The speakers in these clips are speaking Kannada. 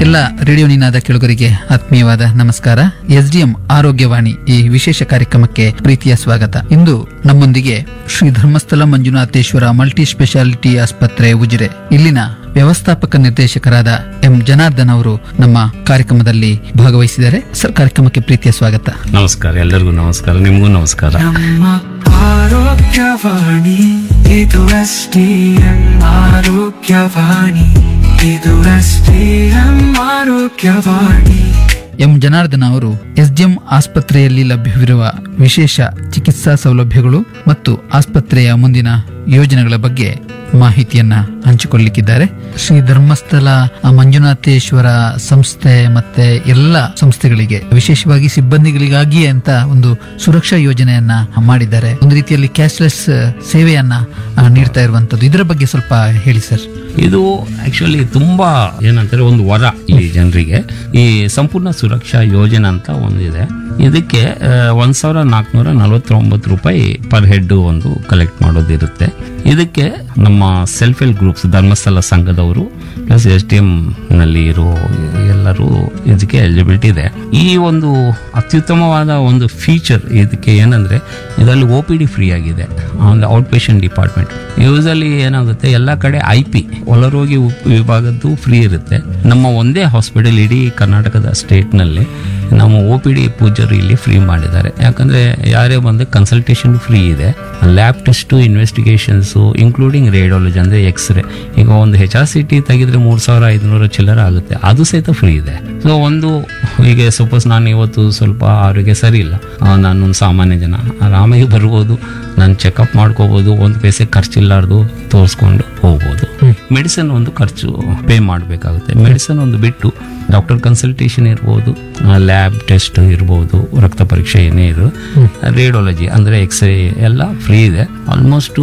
ಎಲ್ಲ ರೇಡಿಯೋ ನಿನಾದ ಕೇಳುಗರಿಗೆ ಆತ್ಮೀಯವಾದ ನಮಸ್ಕಾರ. SDM ಆರೋಗ್ಯವಾಣಿ ಈ ವಿಶೇಷ ಕಾರ್ಯಕ್ರಮಕ್ಕೆ ಪ್ರೀತಿಯ ಸ್ವಾಗತ. ಇಂದು ನಮ್ಮೊಂದಿಗೆ ಶ್ರೀ ಧರ್ಮಸ್ಥಳ ಮಂಜುನಾಥೇಶ್ವರ ಮಲ್ಟಿ ಸ್ಪೆಷಾಲಿಟಿ ಆಸ್ಪತ್ರೆ ಉಜಿರೆ ಇಲ್ಲಿನ ವ್ಯವಸ್ಥಾಪಕ ನಿರ್ದೇಶಕರಾದ ಎಂ ಜನಾರ್ದನ್ ಅವರು ನಮ್ಮ ಕಾರ್ಯಕ್ರಮದಲ್ಲಿ ಭಾಗವಹಿಸಿದ್ದಾರೆ. ಸರ್, ಕಾರ್ಯಕ್ರಮಕ್ಕೆ ಪ್ರೀತಿಯ ಸ್ವಾಗತ. ನಮಸ್ಕಾರ, ಎಲ್ಲರಿಗೂ ನಮಸ್ಕಾರ, ನಿಮಗೂ ನಮಸ್ಕಾರ. ನಮ್ಮ ಆರೋಗ್ಯವಾಣಿ ಇದು SDM ಆರೋಗ್ಯವಾಣಿ, ಇದು SDM ಆರೋಗ್ಯವಾಣಿ. ಎಂ ಜನಾರ್ದನ್ ಅವರು SDM ಆಸ್ಪತ್ರೆಯಲ್ಲಿ ಲಭ್ಯವಿರುವ ವಿಶೇಷ ಚಿಕಿತ್ಸಾ ಸೌಲಭ್ಯಗಳು ಮತ್ತು ಆಸ್ಪತ್ರೆಯ ಮುಂದಿನ ಯೋಜನೆಗಳ ಬಗ್ಗೆ ಮಾಹಿತಿಯನ್ನ ಹಂಚಿಕೊಳ್ಳಲಿಕ್ಕಿದ್ದಾರೆ. ಶ್ರೀ ಧರ್ಮಸ್ಥಳ ಮಂಜುನಾಥೇಶ್ವರ ಸಂಸ್ಥೆ ಮತ್ತೆ ಎಲ್ಲ ಸಂಸ್ಥೆಗಳಿಗೆ, ವಿಶೇಷವಾಗಿ ಸಿಬ್ಬಂದಿಗಳಿಗಾಗಿ ಅಂತ ಒಂದು ಸುರಕ್ಷಾ ಯೋಜನೆಯನ್ನ ಮಾಡಿದ್ದಾರೆ. ಒಂದು ರೀತಿಯಲ್ಲಿ ಕ್ಯಾಶ್ಲೆಸ್ ಸೇವೆಯನ್ನ ನೀಡ್ತಾ ಇರುವಂತದ್ದು. ಇದರ ಬಗ್ಗೆ ಸ್ವಲ್ಪ ಹೇಳಿ ಸರ್. ಇದು ಆಕ್ಚುಲಿ ತುಂಬಾ ಏನಂತಾರೆ, ಒಂದು ವರ ಈ ಜನರಿಗೆ. ಈ ಸಂಪೂರ್ಣ ಸುರಕ್ಷಾ ಯೋಜನೆ ಅಂತ ಒಂದಿದೆ. ಇದಕ್ಕೆ 1449 ರೂಪಾಯಿ ಪರ್ ಹೆಡ್ ಒಂದು ಕಲೆಕ್ಟ್ ಮಾಡೋದಿರುತ್ತೆ. ಇದಕ್ಕೆ ನಮ್ಮ ಸೆಲ್ಫ್ ಹೆಲ್ಪ್ ಗ್ರೂಪ್ಸ್, ಧರ್ಮಸ್ಥಳ ಸಂಘದವರು ಪ್ಲಸ್ SDM ನಲ್ಲಿ ಇರೋ ಎಲ್ಲರೂ ಇದಕ್ಕೆ ಎಲಿಜಿಬಿಲಿಟಿ ಇದೆ. ಈ ಒಂದು ಅತ್ಯುತ್ತಮವಾದ ಒಂದು ಫೀಚರ್ ಇದಕ್ಕೆ ಏನಂದ್ರೆ, ಇದರಲ್ಲಿ OPD ಫ್ರೀ ಆಗಿದೆ, ಆಮೇಲೆ ಔಟ್ ಪೇಷಂಟ್ ಡಿಪಾರ್ಟ್ಮೆಂಟ್. ಯೂಸಲಿ ಏನಾಗುತ್ತೆ, ಎಲ್ಲ ಕಡೆ IP ಒಳರೋಗಿ ವಿಭಾಗದ್ದು ಫ್ರೀ ಇರುತ್ತೆ. ನಮ್ಮ ಒಂದೇ ಹಾಸ್ಪಿಟಲ್ ಇಡೀ ಕರ್ನಾಟಕದ ಸ್ಟೇಟ್ ನಲ್ಲಿ ನಮ್ಮ OPD ಪೂಜರು ಇಲ್ಲಿ ಫ್ರೀ ಮಾಡಿದ್ದಾರೆ. ಯಾಕಂದ್ರೆ ಯಾರೇ ಬಂದು ಕನ್ಸಲ್ಟೇಷನ್ ಫ್ರೀ ಇದೆ, lab test, investigations including radiology ಅಂದ್ರೆ ಎಕ್ಸ್ರೇ. ಈಗ ಒಂದು HRCT ತೆಗೆದ್ರೆ 3500 ಚಿಲ್ಲರ ಆಗುತ್ತೆ, ಅದು ಸಹಿತ ಫ್ರೀ ಇದೆ. ಸೊ ಒಂದು ಈಗ ಸಪೋಸ್ ನಾನು ಇವತ್ತು ಸ್ವಲ್ಪ ಆರೋಗ್ಯ ಸರಿ ಇಲ್ಲ, ನಾನೊಂದು ಸಾಮಾನ್ಯ ಜನ ಆರಾಮಾಗಿ ಬರ್ಬೋದು, ನಾನು ಚೆಕಪ್ ಮಾಡ್ಕೋಬಹುದು, ಒಂದು ಪೈಸೆ ಖರ್ಚಿಲ್ಲಾರ್ದು ತೋರಿಸ್ಕೊಂಡು ಹೋಗ್ಬೋದು. ಮೆಡಿಸಿನ್ ಒಂದು ಖರ್ಚು ಪೇ ಮಾಡಬೇಕಾಗುತ್ತೆ. ಮೆಡಿಸಿನ್ ಒಂದು ಬಿಟ್ಟು ಡಾಕ್ಟರ್ ಕನ್ಸಲ್ಟೇಷನ್ ಇರ್ಬೋದು, ಲ್ಯಾಬ್ ಟೆಸ್ಟ್ ಇರ್ಬೋದು, ರಕ್ತ ಪರೀಕ್ಷೆ ಏನೇ ಇರು, ರೇಡಿಯಾಲಜಿ ಅಂದ್ರೆ ಎಕ್ಸ್ರೇ ಎಲ್ಲ ಫ್ರೀ ಇದೆ. ಆಲ್ಮೋಸ್ಟ್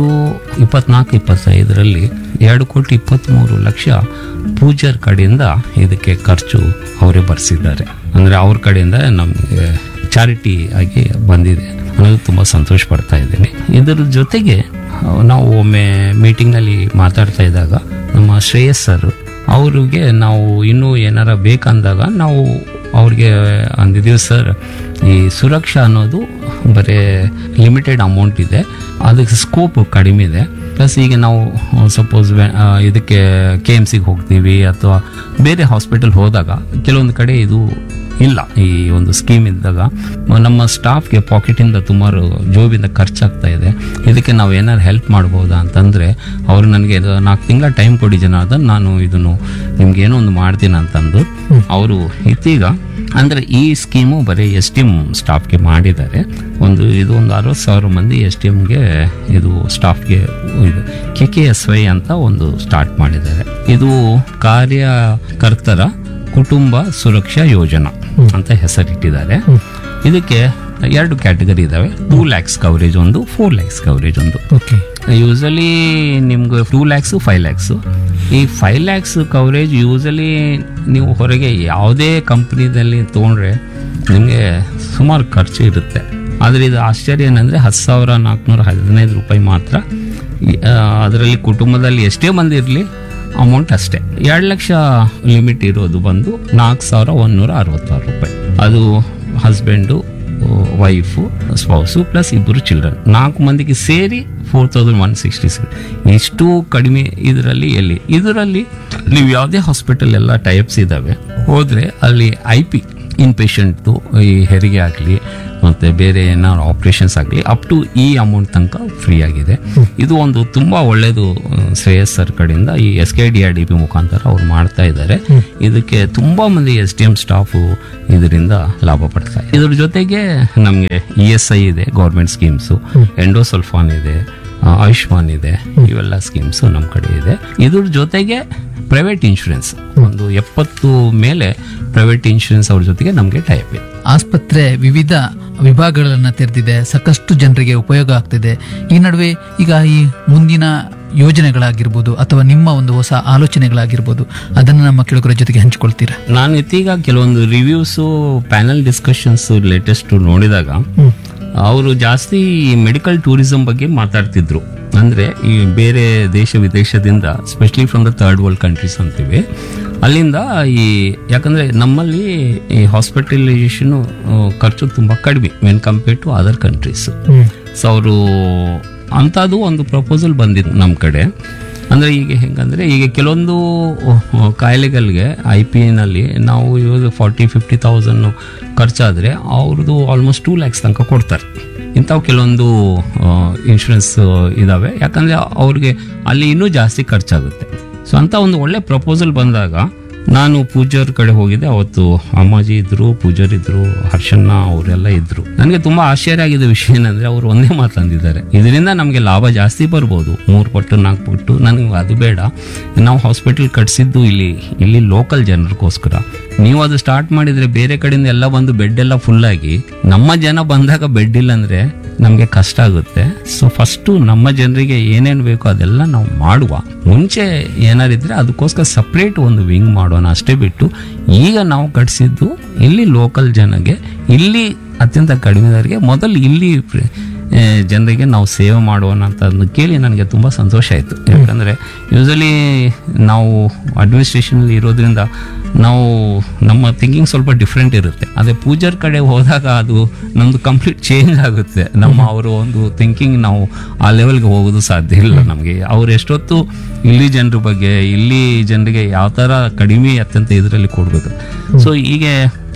24-25ರಲ್ಲಿ 2,23,00,000 ಪೂಜಾರ್ ಕಡೆಯಿಂದ ಇದಕ್ಕೆ ಖರ್ಚು ಅವರೇ ಬರ್ಸಿದ್ದಾರೆ. ಅಂದ್ರೆ ಅವ್ರ ಕಡೆಯಿಂದ ನಮ್ಗೆ ಚಾರಿಟಿ ಆಗಿ ಬಂದಿದೆ ಅನ್ನೋದು ತುಂಬಾ ಸಂತೋಷ ಪಡ್ತಾ ಇದ್ದೇನೆ. ಇದರ ಜೊತೆಗೆ ನಾವು ಒಮ್ಮೆ ಮೀಟಿಂಗ್ ನಲ್ಲಿ ಮಾತಾಡ್ತಾ ಇದ್ದಾಗ ನಮ್ಮ ಶ್ರೇಯಸ್ ಸರ್ ಅವ್ರಿಗೆ ನಾವು ಇನ್ನೂ ಏನಾರ ಬೇಕಂದಾಗ ನಾವು ಅವ್ರಿಗೆ ಅಂದಿದ್ದೀವಿ, ಸರ್ ಈ ಸುರಕ್ಷಾ ಅನ್ನೋದು ಬರೀ ಲಿಮಿಟೆಡ್ ಅಮೌಂಟ್ ಇದೆ, ಅದಕ್ಕೆ ಸ್ಕೋಪ್ ಕಡಿಮೆ ಇದೆ. ಪ್ಲಸ್ ಈಗ ನಾವು ಸಪೋಸ್ ಇದಕ್ಕೆ KMCಗೆ ಹೋಗ್ತೀವಿ ಅಥವಾ ಬೇರೆ ಹಾಸ್ಪಿಟಲ್ ಹೋದಾಗ ಕೆಲವೊಂದು ಕಡೆ ಇದು ಇಲ್ಲ, ಈ ಒಂದು ಸ್ಕೀಮ್ ಇದ್ದಾಗ ನಮ್ಮ ಸ್ಟಾಫ್ಗೆ ಪಾಕೆಟಿಂದ ಸುಮಾರು ಜೋಬಿಂದ ಖರ್ಚಾಗ್ತಾ ಇದೆ. ಇದಕ್ಕೆ ನಾವು ಏನಾರು ಹೆಲ್ಪ್ ಮಾಡ್ಬೋದಾ ಅಂತಂದ್ರೆ ಅವರು ನನಗೆ 4 ತಿಂಗಳ ಟೈಮ್ ಕೊಡಿ ಜನಾರ್ದನ್, ನಾನು ಇದನ್ನು ನಿಮ್ಗೆ ಏನೋ ಒಂದು ಮಾಡ್ತೀನಿ ಅಂತಂದು ಅವರು ಇತ್ತೀಗ ಅಂದ್ರೆ ಈ ಸ್ಕೀಮು ಬರೀ SDM ಸ್ಟಾಫ್ಗೆ ಮಾಡಿದ್ದಾರೆ. ಇದು ಒಂದು 60,000 ಮಂದಿ SDMಗೆ ಇದು ಸ್ಟಾಫ್ಗೆ ಇದು KKSY ಅಂತ ಒಂದು ಸ್ಟಾರ್ಟ್ ಮಾಡಿದ್ದಾರೆ. ಇದು ಕಾರ್ಯಕರ್ತರ ಕುಟುಂಬ ಸುರಕ್ಷಾ ಯೋಜನಾ ಅಂತ ಹೆಸರಿಟ್ಟಿದ್ದಾರೆ. ಇದಕ್ಕೆ 2 ಕ್ಯಾಟಗರಿ ಇದಾವೆ. 2 lakhs ಕವರೇಜ್ ಒಂದು, 4 lakhs ಕವರೇಜ್ ಒಂದು. ಯೂಸಲಿ ನಿಮ್ಗೆ 2 lakhs 5 lakhs. ಈ 5 lakhs ಕವರೇಜ್ ಯೂಸಲಿ ನೀವು ಹೊರಗೆ ಯಾವುದೇ ಕಂಪ್ನಿದಲ್ಲಿ ತಗೊಂಡ್ರೆ ನಿಮಗೆ ಸುಮಾರು ಖರ್ಚು ಇರುತ್ತೆ. ಆದ್ರೆ ಇದು ಆಶ್ಚರ್ಯ ಏನಂದ್ರೆ 10,415 ರೂಪಾಯಿ ಮಾತ್ರ. ಅದರಲ್ಲಿ ಕುಟುಂಬದಲ್ಲಿ ಎಷ್ಟೇ ಮಂದಿ ಇರಲಿ ಅಮೌಂಟ್ ಅಷ್ಟೇ. 2 ಲಕ್ಷ ಲಿಮಿಟ್ ಇರೋದು ಬಂದು 4,166 ರೂಪಾಯಿ. ಅದು husband, wife, spouse plus 2 children, 4 ಮಂದಿಗೆ ಸೇರಿ 4,166. ಇಷ್ಟು ಕಡಿಮೆ ಇದರಲ್ಲಿ ಇದರಲ್ಲಿ ನೀವು ಯಾವುದೇ ಹಾಸ್ಪಿಟಲ್ ಎಲ್ಲ ಟೈಪ್ಸ್ ಇದಾವೆ ಹೋದ್ರೆ ಅಲ್ಲಿ IP ಇನ್ ಪೇಷಂಟ್ದು ಈ ಹೆರಿಗೆ ಆಗಲಿ ಮತ್ತೆ ಬೇರೆ ಏನಾದ್ರು ಆಪರೇಷನ್ಸ್ ಆಗಲಿ ಅಪ್ ಟು ಈ ಅಮೌಂಟ್ ತನಕ ಫ್ರೀ ಆಗಿದೆ. ಇದು ಒಂದು ತುಂಬಾ ಒಳ್ಳೇದು ಶ್ರೇಯಸ್ ಸರ್ ಕಡೆಯಿಂದ ಈ SKDRDP ಮುಖಾಂತರ ಅವ್ರು ಮಾಡ್ತಾ ಇದ್ದಾರೆ. ಇದಕ್ಕೆ ತುಂಬಾ ಮಂದಿ SDM ಸ್ಟಾಫ್ ಇದರಿಂದ ಲಾಭ ಪಡ್ತಾರೆ. ಇದ್ರ ಜೊತೆಗೆ ನಮ್ಗೆ ESI ಇದೆ, ಗೌರ್ಮೆಂಟ್ ಸ್ಕೀಮ್ಸ್, ಎಂಡೋಸಲ್ಫಾನ್ ಇದೆ, ಆಯುಷ್ಮಾನ್ ಇದೆ, ಇವೆಲ್ಲ ಸ್ಕೀಮ್ಸ್ ನಮ್ಮ ಕಡೆ ಇದೆ. ಇದ್ರ ಜೊತೆಗೆ ಪ್ರೈವೇಟ್ ಇನ್ಶೂರೆನ್ಸ್ ಒಂದು 70 ಮೇಲೆ ಪ್ರೈವೇಟ್ ಇನ್ಶೂರೆನ್ಸ್ ಅವ್ರ ಜೊತೆಗೆ ನಮಗೆ ಟೈಪ್ ಇದೆ. ಆಸ್ಪತ್ರೆ ವಿವಿಧ ವಿಭಾಗಗಳನ್ನ ತೆರೆದಿದೆ, ಸಾಕಷ್ಟು ಜನರಿಗೆ ಉಪಯೋಗ ಆಗ್ತಿದೆ. ಈ ನಡುವೆ ಈಗ ಈ ಮುಂದಿನ ಯೋಜನೆಗಳಾಗಿರ್ಬೋದು ಅಥವಾ ನಿಮ್ಮ ಒಂದು ಹೊಸ ಆಲೋಚನೆಗಳಾಗಿರ್ಬೋದು, ಅದನ್ನು ನಮ್ಮ ಕೇಳುಗರ ಜೊತೆಗೆ ಹಂಚಿಕೊಳ್ತೀರಾ? ನಾನು ಇತ್ತೀಗ ಕೆಲವೊಂದು ರಿವ್ಯೂಸ್, ಪ್ಯಾನಲ್ ಡಿಸ್ಕಷನ್ಸ್ ಲೇಟೆಸ್ಟ್ ನೋಡಿದಾಗ ಅವರು ಜಾಸ್ತಿ ಮೆಡಿಕಲ್ ಟೂರಿಸಂ ಬಗ್ಗೆ ಮಾತಾಡ್ತಿದ್ರು. ಅಂದ್ರೆ ಈ ಬೇರೆ ದೇಶ ವಿದೇಶದಿಂದ, specially from the third world countries ಅಂತೀವಿ, ಅಲ್ಲಿಂದ ಈ ಯಾಕಂದ್ರೆ ನಮ್ಮಲ್ಲಿ ಈ ಹಾಸ್ಪಿಟಲೈಸೇಷನ್ ಖರ್ಚು ತುಂಬಾ ಕಡಿಮೆ when compare to other countries. So ಅವರು ಅಂಥದ್ದು ಒಂದು ಪ್ರಪೋಸಲ್ ಬಂದಿತ್ತು ನಮ್ಮ ಕಡೆ. ಅಂದರೆ ಈಗ ಹೆಂಗಂದರೆ ಈಗ ಕೆಲವೊಂದು ಕಾಯಿಲೆಗಳಿಗೆ IP ನಲ್ಲಿ ನಾವು ಇವಾಗ 40-50,000 ಖರ್ಚಾದರೆ ಅವ್ರದ್ದು ಆಲ್ಮೋಸ್ಟ್ 2 lakhs ತನಕ ಕೊಡ್ತಾರೆ. ಇಂಥವು ಕೆಲವೊಂದು ಇನ್ಶೂರೆನ್ಸ್ ಇದ್ದಾವೆ, ಯಾಕಂದರೆ ಅವ್ರಿಗೆ ಅಲ್ಲಿ ಇನ್ನೂ ಜಾಸ್ತಿ ಖರ್ಚಾಗುತ್ತೆ. ಸೊ ಅಂಥ ಒಂದು ಒಳ್ಳೆ ಪ್ರಪೋಸಲ್ ಬಂದಾಗ ನಾನು ಪೂಜಾರ್ ಕಡೆ ಹೋಗಿದ್ದೆ. ಅವತ್ತು ಅಮ್ಮಾಜಿ ಇದ್ರು, ಪೂಜಾರ್ ಇದ್ರು, ಹರ್ಷಣ್ಣ ಅವರೆಲ್ಲ ಇದ್ರು. ನನಗೆ ತುಂಬಾ ಆಶ್ಚರ್ಯ ಆಗಿದ್ದ ವಿಷಯ ಏನಂದ್ರೆ ಅವರು ಒಂದೇ ಮಾತಂದಿದ್ದಾರೆ, ಇದರಿಂದ ನಮಗೆ ಲಾಭ ಜಾಸ್ತಿ ಬರ್ಬೋದು, 3 ಪಟ್ಟು 4 ಪಟ್ಟು. ನನಗೆ ಅದು ಬೇಡ, ನಾವು ಹಾಸ್ಪಿಟಲ್ ಕಟ್ಸಿದ್ದು ಇಲ್ಲಿ ಲೋಕಲ್ ಜನರಿಗೋಸ್ಕರ. ನೀವು ಅದು ಸ್ಟಾರ್ಟ್ ಮಾಡಿದ್ರೆ ಬೇರೆ ಕಡೆಯಿಂದ ಎಲ್ಲ ಬಂದು ಬೆಡ್ ಎಲ್ಲ ಫುಲ್ ಆಗಿ ನಮ್ಮ ಜನ ಬಂದಾಗ ಬೆಡ್ ಇಲ್ಲ ಅಂದ್ರೆ ನಮಗೆ ಕಷ್ಟ ಆಗುತ್ತೆ. ಸೊ ಫಸ್ಟು ನಮ್ಮ ಜನರಿಗೆ ಏನೇನು ಬೇಕೋ ಅದೆಲ್ಲ ನಾವು ಮಾಡುವ. ಮುಂಚೆ ಏನಾರಿದ್ರೆ ಅದಕ್ಕೋಸ್ಕರ ಸಪ್ರೇಟ್ ಒಂದು ವಿಂಗ್ ಮಾಡೋಣ ಅಷ್ಟೇ ಬಿಟ್ಟು, ಈಗ ನಾವು ಕಟ್ಸಿದ್ದು ಇಲ್ಲಿ ಲೋಕಲ್ ಜನಗೆ, ಇಲ್ಲಿ ಅತ್ಯಂತ ಕಡಿಮೆದವರಿಗೆ ಮೊದಲು ಇಲ್ಲಿ ಜನರಿಗೆ ನಾವು ಸೇವೆ ಮಾಡೋಣ ಅಂತ ಕೇಳಿ ನನಗೆ ತುಂಬ ಸಂತೋಷ ಆಯಿತು. ಯಾಕಂದರೆ ಯೂಸಲಿ ನಾವು ಅಡ್ಮಿನಿಸ್ಟ್ರೇಷನಲ್ಲಿ ಇರೋದ್ರಿಂದ ನಾವು ನಮ್ಮ ಥಿಂಕಿಂಗ್ ಸ್ವಲ್ಪ ಡಿಫ್ರೆಂಟ್ ಇರುತ್ತೆ. ಅದೇ ಪೂಜಾರ್ ಕಡೆ ಹೋದಾಗ ಅದು ನಮ್ಮದು ಕಂಪ್ಲೀಟ್ ಚೇಂಜ್ ಆಗುತ್ತೆ. ಅವರ ಒಂದು ಥಿಂಕಿಂಗ್ ನಾವು ಆ ಲೆವೆಲ್ಗೆ ಹೋಗೋದು ಸಾಧ್ಯ ಇಲ್ಲ ನಮಗೆ. ಅವ್ರು ಎಷ್ಟೊತ್ತು ಇಲ್ಲಿ ಜನರ ಬಗ್ಗೆ, ಇಲ್ಲಿ ಜನರಿಗೆ ಯಾವ ಥರ ಕಡಿಮೆ ಅತ್ಯಂತ ಇದರಲ್ಲಿ ಕೊಡಬೇಕು. ಸೊ ಹೀಗೆ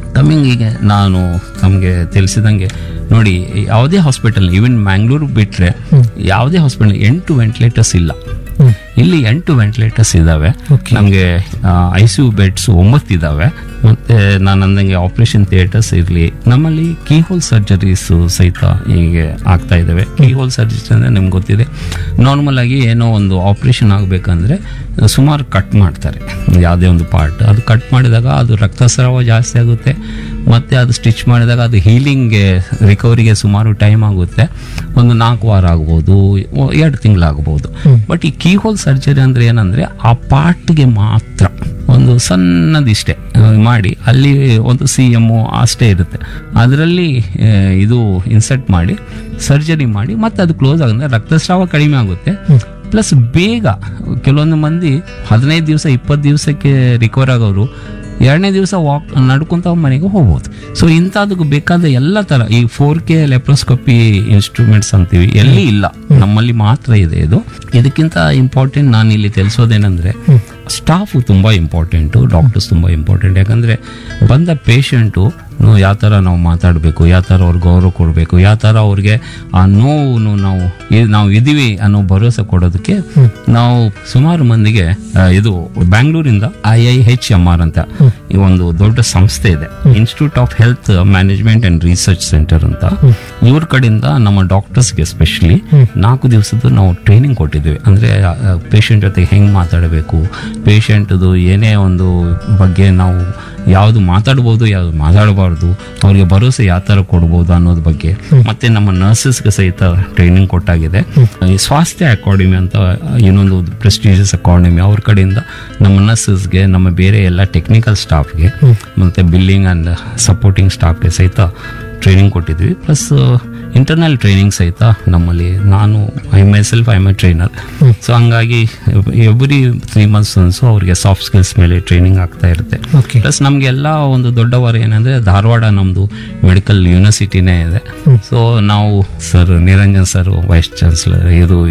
ಈಗ ನಾನು ನಮಗೆ ತಿಳಿಸಿದಂಗೆ ನೋಡಿ, ಯಾವುದೇ ಹಾಸ್ಪಿಟಲ್ ಈವನ್ ಮ್ಯಾಂಗ್ಳೂರು ಬಿಟ್ಟರೆ ಯಾವುದೇ ಹಾಸ್ಪಿಟಲ್ 8 ವೆಂಟಿಲೇಟರ್ಸ್ ಇಲ್ಲ. ಇಲ್ಲಿ 8 ವೆಂಟಿಲೇಟರ್ಸ್ ಇದ್ದಾವೆ. ನಮಗೆ ICU ಬೆಡ್ಸ್ 9 ಇದ್ದಾವೆ. ಮತ್ತೆ ನಾನು ಅಂದಂಗೆ ಆಪರೇಷನ್ ಥಿಯೇಟರ್ಸ್ ಇರಲಿ, ನಮ್ಮಲ್ಲಿ ಕೀಹೋಲ್ ಸರ್ಜರೀಸ್ ಸಹಿತ ಹೀಗೆ ಆಗ್ತಾ ಇದ್ದಾವೆ. ಕೀಹೋಲ್ ಸರ್ಜರೀಸ್ ಅಂದರೆ ನಿಮ್ಗೆ ಗೊತ್ತಿದೆ, ನಾರ್ಮಲ್ ಆಗಿ ಏನೋ ಒಂದು ಆಪರೇಷನ್ ಆಗಬೇಕಂದ್ರೆ ಸುಮಾರು ಕಟ್ ಮಾಡ್ತಾರೆ ಯಾವುದೇ ಒಂದು ಪಾರ್ಟ್. ಅದು ಕಟ್ ಮಾಡಿದಾಗ ಅದು ರಕ್ತಸ್ರಾವ ಜಾಸ್ತಿ ಆಗುತ್ತೆ, ಮತ್ತು ಅದು ಸ್ಟಿಚ್ ಮಾಡಿದಾಗ ಅದು ಹೀಲಿಂಗ್ಗೆ ರಿಕವರಿಗೆ ಸುಮಾರು ಟೈಮ್ ಆಗುತ್ತೆ. ಒಂದು 4 ವಾರ ಆಗ್ಬೋದು, 2 ತಿಂಗಳಾಗ್ಬೋದು. ಬಟ್ ಈ ಕೀಹೋಲ್ ಸರ್ಜರಿ ಅಂದರೆ ಏನಂದರೆ ಆ ಪಾರ್ಟ್ಗೆ ಮಾತ್ರ ಒಂದು ಸಣ್ಣದಿಷ್ಟೇ ಮಾಡಿ, ಅಲ್ಲಿ ಒಂದು CM ಅಷ್ಟೇ ಇರುತ್ತೆ, ಅದರಲ್ಲಿ ಇದು ಇನ್ಸರ್ಟ್ ಮಾಡಿ ಸರ್ಜರಿ ಮಾಡಿ ಮತ್ತೆ ಅದು ಕ್ಲೋಸ್ ಆಗುತ್ತೆ. ರಕ್ತಸ್ರಾವ ಕಡಿಮೆ ಆಗುತ್ತೆ. ಪ್ಲಸ್ ಬೇಗ ಕೆಲವೊಂದು ಮಂದಿ 15 ದಿವಸ 20 ದಿವಸಕ್ಕೆ ರಿಕವರ್ ಆಗೋರು 2ನೇ ದಿವಸ ನಡ್ಕೊಂತ ಮನೆಗೆ ಹೋಗ್ಬೋದು. ಸೊ ಇಂಥದಕ್ಕೆ ಬೇಕಾದ ಎಲ್ಲ ಥರ ಈ 4K ಲೆಪ್ರೋಸ್ಕೋಪಿ ಇನ್ಸ್ಟ್ರೂಮೆಂಟ್ಸ್ ಅಂತೀವಿ, ಎಲ್ಲಿ ಇಲ್ಲ, ನಮ್ಮಲ್ಲಿ ಮಾತ್ರ ಇದೆ ಇದು. ಇದಕ್ಕಿಂತ ಇಂಪಾರ್ಟೆಂಟ್ ನಾನು ಇಲ್ಲಿ ತಿಳಿಸೋದೇನೆಂದರೆ, ಸ್ಟಾಫು ತುಂಬ ಇಂಪಾರ್ಟೆಂಟು, ಡಾಕ್ಟರ್ಸ್ ತುಂಬ ಇಂಪಾರ್ಟೆಂಟ್. ಯಾಕಂದರೆ ಬಂದ ಪೇಷಂಟು ಯಾವ ಥರ ನಾವು ಮಾತಾಡಬೇಕು, ಯಾವ ಥರ ಅವ್ರಿಗೆ ಗೌರವ ಕೊಡಬೇಕು, ಯಾವ ಥರ ಅವ್ರಿಗೆ ಆ ನೋವು ನಾವು ಇದೀವಿ ಅನ್ನೋ ಭರವಸೆ ಕೊಡೋದಕ್ಕೆ ನಾವು ಸುಮಾರು ಮಂದಿಗೆ ಇದು ಬ್ಯಾಂಗ್ಳೂರಿಂದ IIHMR ಅಂತ ಈ ಒಂದು ದೊಡ್ಡ ಸಂಸ್ಥೆ ಇದೆ, institute of health management and research centre ಅಂತ. ಇವ್ರ ಕಡೆಯಿಂದ ನಮ್ಮ ಡಾಕ್ಟರ್ಸ್ಗೆ ಎಸ್ಪೆಷಲಿ 4 ದಿವಸದ್ದು ನಾವು ಟ್ರೈನಿಂಗ್ ಕೊಟ್ಟಿದ್ದೇವೆ. ಅಂದರೆ ಪೇಷಂಟ್ ಜೊತೆಗೆ ಹೆಂಗೆ ಮಾತಾಡಬೇಕು, ಪೇಷಂಟ್ದು ಏನೇ ಒಂದು ಬಗ್ಗೆ ನಾವು ಯಾವುದು ಮಾತಾಡ್ಬೋದು, ಯಾವುದು ಮಾತಾಡಬಾರ್ದು, ಅವ್ರಿಗೆ ಭರವಸೆ ಯಾವ ಥರ ಕೊಡ್ಬೋದು ಅನ್ನೋದ್ರ ಬಗ್ಗೆ. ಮತ್ತೆ ನಮ್ಮ ನರ್ಸಸ್ಗೆ ಸಹಿತ ಟ್ರೈನಿಂಗ್ ಕೊಟ್ಟಾಗಿದೆ. ಈ ಸ್ವಾಸ್ಥ್ಯ ಅಕಾಡೆಮಿ ಅಂತ ಇನ್ನೊಂದು ಪ್ರೆಸ್ಟೀಜಿಯಸ್ ಅಕಾಡೆಮಿ, ಅವ್ರ ಕಡೆಯಿಂದ ನಮ್ಮ ನರ್ಸಸ್ಗೆ, ನಮ್ಮ ಬೇರೆ ಎಲ್ಲ ಟೆಕ್ನಿಕಲ್ ಸ್ಟಾಫ್ಗೆ, ಮತ್ತೆ ಬಿಲ್ಲಿಂಗ್ ಆ್ಯಂಡ್ ಸಪೋರ್ಟಿಂಗ್ ಸ್ಟಾಫ್ಗೆ ಸಹಿತ ಟ್ರೈನಿಂಗ್ ಕೊಟ್ಟಿದ್ವಿ. ಪ್ಲಸ್ ಇಂಟರ್ನಲ್ ಟ್ರೈನಿಂಗ್ ಸಹಿತ ನಮ್ಮಲ್ಲಿ, ನಾನು I M A trainer. So ಹಂಗಾಗಿ ಎವ್ರಿ 3 months ಒನ್ಸು ಅವ್ರಿಗೆ ಸಾಫ್ಟ್ ಸ್ಕಿಲ್ಸ್ ಮೇಲೆ ಟ್ರೈನಿಂಗ್ ಆಗ್ತಾ ಇರುತ್ತೆ. ಪ್ಲಸ್ ನಮಗೆಲ್ಲ ಒಂದು ದೊಡ್ಡವರ ಏನಂದರೆ, ಧಾರವಾಡ ನಮ್ಮದು ಮೆಡಿಕಲ್ ಯೂನಿವರ್ಸಿಟಿನೇ ಇದೆ. ಸೊ ನಾವು sir Niranjan sir vice chancellor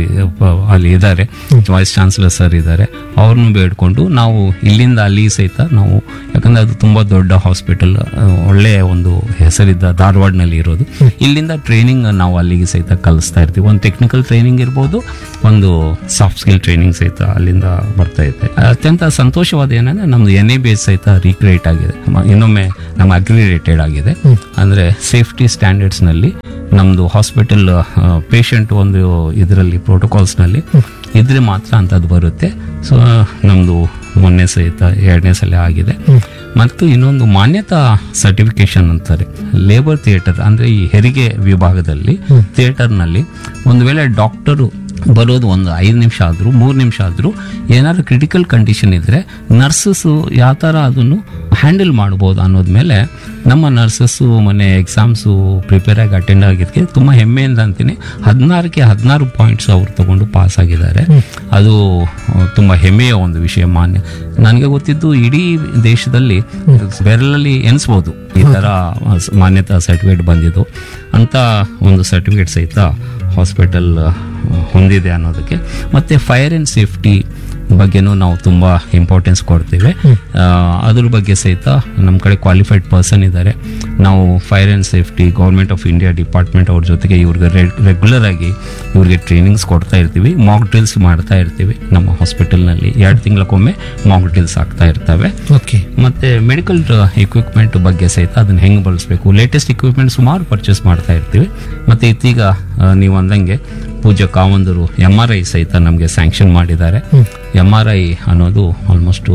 ಅಲ್ಲಿ ಇದ್ದಾರೆ, ವೈಸ್ ಚಾನ್ಸಲರ್ ಸರ್ ಇದ್ದಾರೆ, ಅವ್ರನ್ನೂ ಬೇಡ್ಕೊಂಡು ನಾವು ಇಲ್ಲಿಂದ ಅಲ್ಲಿ ಸಹಿತ ನಾವು, ಯಾಕಂದರೆ ಅದು ತುಂಬ ದೊಡ್ಡ ಹಾಸ್ಪಿಟಲ್, ಒಳ್ಳೆಯ ಒಂದು ಹೆಸರಿದ್ದ ಧಾರವಾಡನಲ್ಲಿ ಇರೋದು, ಇಲ್ಲಿಂದ ಟ್ರೈನಿಂಗ್ ನಾವು ಅಲ್ಲಿಗೆ ಸಹಿತ ಕಲಿಸ್ತಾ ಇರ್ತೀವಿ. ಒಂದು ಟೆಕ್ನಿಕಲ್ ಟ್ರೈನಿಂಗ್ ಇರ್ಬೋದು, ಒಂದು ಸಾಫ್ಟ್ ಸ್ಕಿಲ್ ಟ್ರೈನಿಂಗ್ ಸಹಿತ ಅಲ್ಲಿಂದ ಬರ್ತಾ ಇದೆ. ಅತ್ಯಂತ ಸಂತೋಷವಾದ ಏನಂದ್ರೆ, ನಮ್ದು NABH ಸಹಿತ ರೀಕ್ರಿಯೇಟ್ ಆಗಿದೆ, ಇನ್ನೊಮ್ಮೆ ನಮ್ಮ ಅಗ್ರಿರೇಟೆಡ್ ಆಗಿದೆ. ಅಂದರೆ ಸೇಫ್ಟಿ ಸ್ಟ್ಯಾಂಡರ್ಡ್ಸ್ನಲ್ಲಿ ನಮ್ಮದು ಹಾಸ್ಪಿಟಲ್ ಪೇಷಂಟ್ ಒಂದು ಇದರಲ್ಲಿ ಪ್ರೋಟೋಕಾಲ್ಸ್ನಲ್ಲಿ ಇದ್ರೆ ಮಾತ್ರ ಅಂಥದ್ದು ಬರುತ್ತೆ. ಸೊ ನಮ್ಮದು ಮೊನ್ನೆ ಸಹಿತ 2ನೇ ಸಲ ಆಗಿದೆ. ಮತ್ತು ಇನ್ನೊಂದು ಮಾನ್ಯತಾ ಸರ್ಟಿಫಿಕೇಶನ್ ಅಂತಾರೆ, ಲೇಬರ್ ಥಿಯೇಟರ್ ಅಂದರೆ ಈ ಹೆರಿಗೆ ವಿಭಾಗದಲ್ಲಿ ಥಿಯೇಟರ್ನಲ್ಲಿ ಒಂದು ವೇಳೆ ಡಾಕ್ಟರು ಬರೋದು ಒಂದು 5 ನಿಮಿಷ ಆದರೂ 3 ನಿಮಿಷ ಆದರೂ ಏನಾದ್ರು ಕ್ರಿಟಿಕಲ್ ಕಂಡೀಷನ್ ಇದ್ದರೆ ನರ್ಸಸ್ಸು ಯಾವ ಥರ ಅದನ್ನು ಹ್ಯಾಂಡಲ್ ಮಾಡ್ಬೋದು ಅನ್ನೋದ್ಮೇಲೆ ನಮ್ಮ ನರ್ಸಸ್ಸು ಮೊನ್ನೆ ಎಕ್ಸಾಮ್ಸು ಪ್ರಿಪೇರ್ ಆಗಿ ಅಟೆಂಡ್ ಆಗಿದ್ದಕ್ಕೆ ತುಂಬ ಹೆಮ್ಮೆಯಿಂದ ಅಂತೀನಿ. 16 ಪಾಯಿಂಟ್ಸ್ ಅವ್ರು ತಗೊಂಡು ಪಾಸ್ ಆಗಿದ್ದಾರೆ. ಅದು ತುಂಬ ಹೆಮ್ಮೆಯ ಒಂದು ವಿಷಯ. ನನಗೆ ಗೊತ್ತಿದ್ದು ಇಡೀ ದೇಶದಲ್ಲಿ ಬೆರಳಲ್ಲಿ ಎನಿಸ್ಬೋದು ಈ ಥರ ಮಾನ್ಯತಾ ಸರ್ಟಿಫಿಕೇಟ್ ಬಂದಿದ್ದು. ಅಂತ ಒಂದು ಸರ್ಟಿಫಿಕೇಟ್ ಸಹಿತ ಹಾಸ್ಪಿಟಲ್ ಹೊಂದಿದೆ ಅನ್ನೋದಕ್ಕೆ. ಮತ್ತು ಫೈರ್ ಆ್ಯಂಡ್ ಸೇಫ್ಟಿ ಬಗ್ಗೆನೂ ನಾವು ತುಂಬ ಇಂಪಾರ್ಟೆನ್ಸ್ ಕೊಡ್ತೀವಿ. ಅದ್ರ ಬಗ್ಗೆ ಸಹಿತ ನಮ್ಮ ಕಡೆ ಕ್ವಾಲಿಫೈಡ್ ಪರ್ಸನ್ ಇದ್ದಾರೆ. ನಾವು fire and safety government of India department ಅವ್ರ ಜೊತೆಗೆ ಇವ್ರಿಗೆ ರೆಗ್ಯುಲರ್ ಆಗಿ ಇವ್ರಿಗೆ ಟ್ರೈನಿಂಗ್ಸ್ ಕೊಡ್ತಾ ಇರ್ತೀವಿ. ಮಾಕ್ ಡ್ರಿಲ್ಸ್ ಮಾಡ್ತಾ ಇರ್ತೀವಿ ನಮ್ಮ ಹಾಸ್ಪಿಟಲ್ನಲ್ಲಿ. 2 ತಿಂಗಳಕ್ಕೊಮ್ಮೆ ಮಾಕ್ ಡ್ರಿಲ್ಸ್ ಆಗ್ತಾ ಇರ್ತವೆ. ಓಕೆ. ಮತ್ತು ಮೆಡಿಕಲ್ ಇಕ್ವಿಪ್ಮೆಂಟ್ ಬಗ್ಗೆ ಸಹಿತ ಅದನ್ನು ಹೆಂಗೆ ಬಳಸಬೇಕು, ಲೇಟೆಸ್ಟ್ ಇಕ್ವಿಪ್ಮೆಂಟ್ ಸುಮಾರು ಪರ್ಚೇಸ್ ಮಾಡ್ತಾ ಇರ್ತೀವಿ. ಮತ್ತು ಇತ್ತೀಗ ನೀವು ಅಂದಂಗೆ ಪೂಜ್ಯ ಕಾವಂದರು MRI ಸಹಿತ ನಮಗೆ ಸ್ಯಾಂಕ್ಷನ್ ಮಾಡಿದ್ದಾರೆ. MRI ಅನ್ನೋದು ಆಲ್ಮೋಸ್ಟ್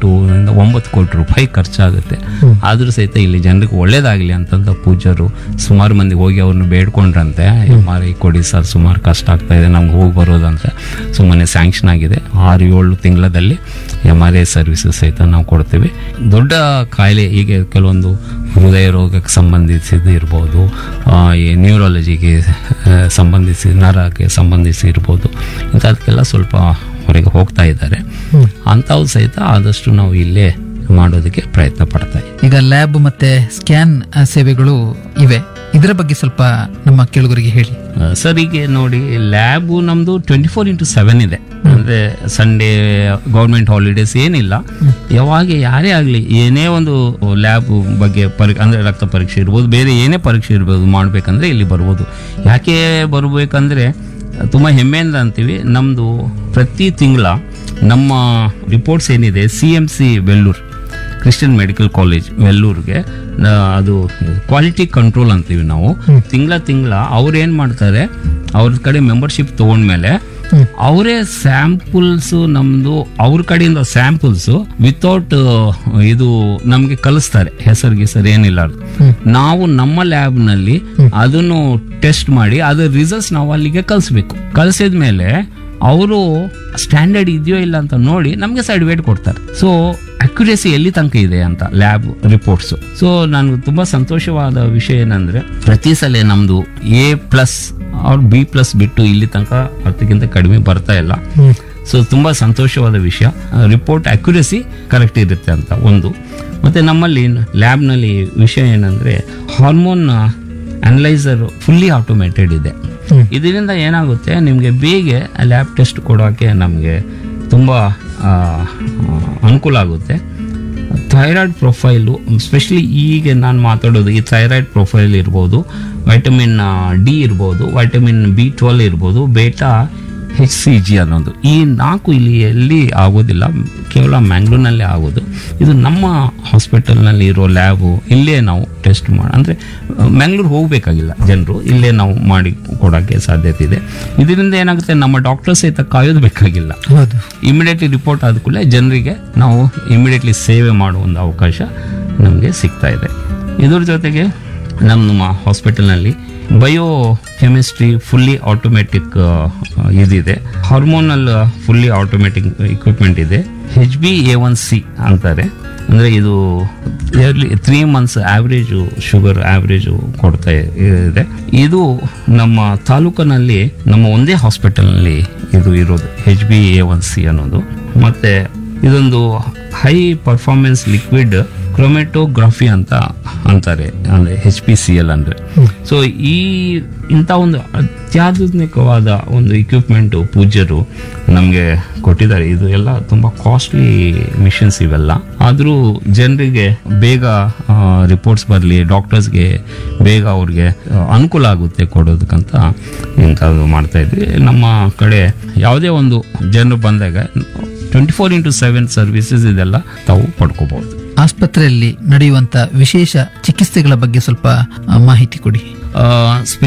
8-9 ಕೋಟಿ ರೂಪಾಯಿ ಖರ್ಚಾಗುತ್ತೆ. ಆದರೂ ಸಹಿತ ಇಲ್ಲಿ ಜನರಿಗೆ ಒಳ್ಳೇದಾಗಲಿ ಅಂತಂದ ಪೂಜ್ಯರು ಸುಮಾರು ಮಂದಿ ಹೋಗಿ ಅವ್ರನ್ನ ಬೇಡ್ಕೊಂಡ್ರಂತೆ, MRI ಕೊಡಿ ಸರ್, ಸುಮಾರು ಕಷ್ಟ ಆಗ್ತಾ ಇದೆ ನಮ್ಗೆ ಹೋಗಿ ಬರೋದಂತ. ಸುಮ್ಮನೆ ಸ್ಯಾಂಕ್ಷನ್ ಆಗಿದೆ. 6-7 ತಿಂಗಳಲ್ಲಿ MRI ಸರ್ವಿಸಸ್ ಸಹಿತ ನಾವು ಕೊಡ್ತೀವಿ. ದೊಡ್ಡ ಕಾಯಿಲೆ ಹೀಗೆ ಕೆಲವೊಂದು ಹೃದಯ ರೋಗಕ್ಕೆ ಸಂಬಂಧಿಸಿದ್ದು ಇರ್ಬೋದು, ಈ ನ್ಯೂರಾಲಜಿಗೆ ಸಂಬಂಧಿಸಿ, ನರಕ್ಕೆ ಸಂಬಂಧಿಸಿ ಇರ್ಬೋದು, ಇಂಥದಕ್ಕೆಲ್ಲ ಸ್ವಲ್ಪ ಹೊರಗೆ ಹೋಗ್ತಾ ಇದ್ದಾರೆ. ಅಂಥವು ಸಹಿತ ಆದಷ್ಟು ನಾವು ಇಲ್ಲೇ ಮಾಡೋದಕ್ಕೆ ಪ್ರಯತ್ನ ಪಡ್ತಾ ಇದ್ದೀವಿ. ಈಗ ಲ್ಯಾಬ್ ಮತ್ತೆ ಸ್ಕ್ಯಾನ್ ಸೇವೆಗಳು ಇವೆ, ಇದರ ಬಗ್ಗೆ ಸ್ವಲ್ಪ ನಮ್ಮ ಕೇಳುಗರಿಗೆ ಹೇಳಿ. ಸರ್, ಈಗ ನೋಡಿ, ಲ್ಯಾಬು ನಮ್ದು 24/7 ಇದೆ. ಅಂದ್ರೆ ಸಂಡೇ ಗೌರ್ಮೆಂಟ್ ಹಾಲಿಡೇಸ್ ಏನಿಲ್ಲ. ಯಾವಾಗ ಯಾರೇ ಆಗಲಿ ಏನೇ ಒಂದು ಲ್ಯಾಬ್ ಬಗ್ಗೆ ಅಂದ್ರೆ ರಕ್ತ ಪರೀಕ್ಷೆ ಇರ್ಬೋದು, ಬೇರೆ ಏನೇ ಪರೀಕ್ಷೆ ಇರ್ಬೋದು, ಮಾಡ್ಬೇಕಂದ್ರೆ ಇಲ್ಲಿ ಬರ್ಬೋದು. ಯಾಕೆ ಬರ್ಬೇಕಂದ್ರೆ ತುಂಬ ಹೆಮ್ಮೆಯಿಂದ ಅಂತೀವಿ. ನಮ್ಮದು ಪ್ರತಿ ತಿಂಗಳ ನಮ್ಮ ರಿಪೋರ್ಟ್ಸ್ ಏನಿದೆ CMC Vellore Christian medical college ವೆಲ್ಲೂರ್ಗೆ ಅದು ಕ್ವಾಲಿಟಿ ಕಂಟ್ರೋಲ್ ಅಂತೀವಿ ನಾವು. ತಿಂಗಳ ಅವ್ರು ಏನು ಮಾಡ್ತಾರೆ, ಅವ್ರ ಕಡೆ ಮೆಂಬರ್ಶಿಪ್ ತೊಗೊಂಡ್ಮೇಲೆ ಅವರೇ ಸ್ಯಾಂಪಲ್ಸ್ ನಮ್ದು ಅವ್ರ ಕಡೆಯಿಂದ ಸ್ಯಾಂಪಲ್ಸ್ ವಿತೌಟ್ ಇದು ನಮ್ಗೆ ಕಳಿಸ್ತಾರೆ. ಹೆಸರು ಏನಿಲ್ಲ, ನಾವು ನಮ್ಮ ಲ್ಯಾಬ್ ನಲ್ಲಿ ಅದನ್ನು ಟೆಸ್ಟ್ ಮಾಡಿ ಅದ್ರ ರಿಸಲ್ಟ್ಸ್ ನಾವು ಅಲ್ಲಿಗೆ ಕಳಿಸ್ಬೇಕು. ಕಳಿಸಿದ್ಮೇಲೆ ಅವರು ಸ್ಟ್ಯಾಂಡರ್ಡ್ ಇದೆಯೋ ಇಲ್ಲ ಅಂತ ನೋಡಿ ನಮ್ಗೆ ಸರ್ಟಿಫಿಕೇಟ್ ಕೊಡ್ತಾರೆ. ಸೊ ಅಕ್ಯುರೇಸಿ ಎಲ್ಲಿ ತನಕ ಇದೆ ಅಂತ ಲ್ಯಾಬ್ ರಿಪೋರ್ಟ್ಸ್. ಸೊ ನನಗೆ ತುಂಬಾ ಸಂತೋಷವಾದ ವಿಷಯ ಏನಂದ್ರೆ ಪ್ರತಿ ಸಲ ನಮ್ದು A+ ಅವ್ರು B+ ಬಿಟ್ಟು ಇಲ್ಲಿ ತನಕ 10ಕ್ಕಿಂತ ಕಡಿಮೆ ಬರ್ತಾ ಇಲ್ಲ. ಸೊ ತುಂಬಾ ಸಂತೋಷವಾದ ವಿಷಯ. ರಿಪೋರ್ಟ್ ಅಕ್ಯುರೇಸಿ ಕರೆಕ್ಟ್ ಇರುತ್ತೆ ಅಂತ ಒಂದು. ಮತ್ತೆ ನಮ್ಮಲ್ಲಿ ಲ್ಯಾಬ್ನಲ್ಲಿ ವಿಷಯ ಏನಂದ್ರೆ ಹಾರ್ಮೋನ್ ಅನಲೈಸರ್ ಫುಲ್ಲಿ ಆಟೋಮೇಟೆಡ್ ಇದೆ. ಇದರಿಂದ ಏನಾಗುತ್ತೆ, ನಿಮಗೆ ಬೇಗ ಲ್ಯಾಬ್ ಟೆಸ್ಟ್ ಕೊಡೋಕ್ಕೆ ನಮಗೆ ತುಂಬ ಅನುಕೂಲ ಆಗುತ್ತೆ. ಥೈರಾಯ್ಡ್ ಪ್ರೊಫೈಲು ಸ್ಪೆಷಲಿ ಈಗ ನಾನು ಮಾತಾಡೋದು ಈ ಥೈರಾಯ್ಡ್ ಪ್ರೊಫೈಲ್ ಇರ್ಬೋದು, ವೈಟಮಿನ್ D ಇರ್ಬೋದು, ವೈಟಮಿನ್ B12 ಇರ್ಬೋದು, ಬೇಟಾ HCG ಅನ್ನೋದು. ಈ 4 ಇಲ್ಲಿ ಎಲ್ಲಿ ಆಗೋದಿಲ್ಲ, ಕೇವಲ ಮ್ಯಾಂಗ್ಳೂರ್ನಲ್ಲೇ ಆಗೋದು. ಇದು ನಮ್ಮ ಹಾಸ್ಪಿಟಲ್ನಲ್ಲಿ ಇರೋ ಲ್ಯಾಬು, ಇಲ್ಲೇ ನಾವು ಟೆಸ್ಟ್ ಅಂದರೆ ಮ್ಯಾಂಗ್ಳೂರ್ ಹೋಗಬೇಕಾಗಿಲ್ಲ ಜನರು, ಇಲ್ಲೇ ನಾವು ಮಾಡಿ ಕೊಡೋಕ್ಕೆ ಸಾಧ್ಯತೆ ಇದೆ. ಇದರಿಂದ ಏನಾಗುತ್ತೆ, ನಮ್ಮ ಡಾಕ್ಟರ್ಸ್ ಸಹಿತ ಕಾಯೋದು ಬೇಕಾಗಿಲ್ಲ. ಇಮಿಡಿಯೇಟ್ಲಿ ರಿಪೋರ್ಟ್ ಆದ ಕೂಡಲೇ ಜನರಿಗೆ ನಾವು ಇಮಿಡಿಯೇಟ್ಲಿ ಸೇವೆ ಮಾಡೋ ಒಂದು ಅವಕಾಶ ನಮಗೆ ಸಿಗ್ತಾ ಇದೆ. ಇದ್ರ ಜೊತೆಗೆ ನಮ್ಮ ಹಾಸ್ಪಿಟಲ್ನಲ್ಲಿ ಬಯೋ ಕೆಮಿಸ್ಟ್ರಿ ಫುಲ್ಲಿ ಆಟೋಮೆಟಿಕ್ ಇದಿದೆ. ಹಾರ್ಮೋನಲ್ ಫುಲ್ಲಿ ಆಟೋಮೆಟಿಕ್ ಇಕ್ವಿಪ್ಮೆಂಟ್ ಇದೆ. HbA1c ಅಂತಾರೆ. ಅಂದರೆ ಇದು yearly 3 months average sugar average ಕೊಡ್ತಾ ಇದೆ. ಇದು ನಮ್ಮ ತಾಲೂಕಿನಲ್ಲಿ ನಮ್ಮ ಒಂದೇ ಹಾಸ್ಪಿಟಲ್ನಲ್ಲಿ ಇದು ಇರೋದು HbA1c ಅನ್ನೋದು. ಮತ್ತು ಇದೊಂದು ಹೈ ಪರ್ಫಾರ್ಮೆನ್ಸ್ ಲಿಕ್ವಿಡ್ ಕ್ರೊಮೆಟೋಗ್ರಫಿ ಅಂತ ಅಂತಾರೆ, ಅಂದರೆ HPCL ಅಂದರೆ. ಸೊ ಇಂಥ ಒಂದು ಅತ್ಯಾಧುನಿಕವಾದ ಒಂದು ಇಕ್ವಿಪ್ಮೆಂಟು ಪೂಜ್ಯರು ನಮಗೆ ಕೊಟ್ಟಿದ್ದಾರೆ. ಇದು ಎಲ್ಲ ತುಂಬ ಕಾಸ್ಟ್ಲಿ ಮಿಷನ್ಸ್ ಇವೆಲ್ಲ. ಆದರೂ ಜನರಿಗೆ ಬೇಗ ರಿಪೋರ್ಟ್ಸ್ ಬರಲಿ, ಡಾಕ್ಟರ್ಸ್ಗೆ ಬೇಗ ಅವ್ರಿಗೆ ಅನುಕೂಲ ಆಗುತ್ತೆ ಕೊಡೋದಕ್ಕಂತ ಇಂಥದ್ದು ಮಾಡ್ತಾ ಇದ್ವಿ. ನಮ್ಮ ಕಡೆ ಯಾವುದೇ ಒಂದು ಜನರು ಬಂದಾಗ 24/7 ಸರ್ವಿಸಸ್ ಇದೆಲ್ಲ ತಾವು ಪಡ್ಕೋಬಹುದು. ಆಸ್ಪತ್ರೆಯಲ್ಲಿ ನಡೆಯುವಂತ ವಿಶೇಷ ಚಿಕಿತ್ಸೆಗಳ ಬಗ್ಗೆ ಸ್ವಲ್ಪ ಮಾಹಿತಿ ಕೊಡಿ.